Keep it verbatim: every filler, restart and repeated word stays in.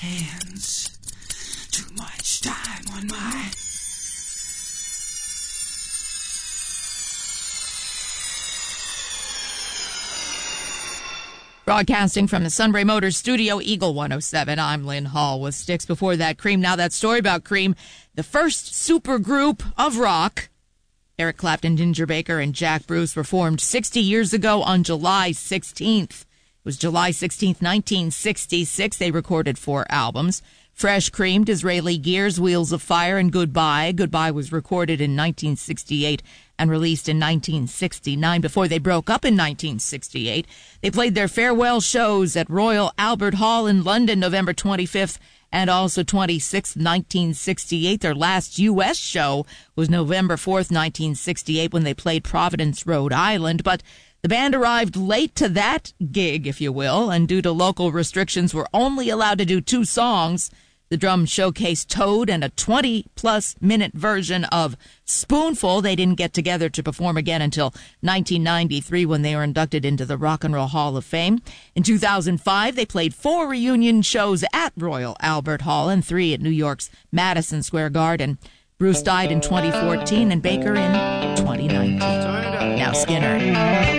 hands. Too much time on my... Broadcasting from the Sunbury Motors studio, Eagle one oh seven. I'm Lynn Hall with Styx. Before that, Cream. Now that story about Cream, the first super group of rock. Eric Clapton, Ginger Baker, and Jack Bruce were formed sixty years ago on July sixteenth. It was July sixteenth, nineteen sixty-six. They recorded four albums. Fresh Cream, Disraeli Gears, Wheels of Fire, and Goodbye. Goodbye was recorded in nineteen sixty-eight and released in nineteen sixty-nine. Before they broke up in nineteen sixty-eight, they played their farewell shows at Royal Albert Hall in London, November twenty-fifth and also twenty-sixth, nineteen sixty-eight. Their last U S show was November fourth, nineteen sixty-eight, when they played Providence, Rhode Island. But the band arrived late to that gig, if you will, and due to local restrictions were only allowed to do two songs. The drum showcased Toad and a twenty-plus minute version of Spoonful. They didn't get together to perform again until nineteen ninety-three, when they were inducted into the Rock and Roll Hall of Fame. In two thousand five, they played four reunion shows at Royal Albert Hall and three at New York's Madison Square Garden. Bruce died in twenty fourteen and Baker in twenty nineteen. Now Skinner.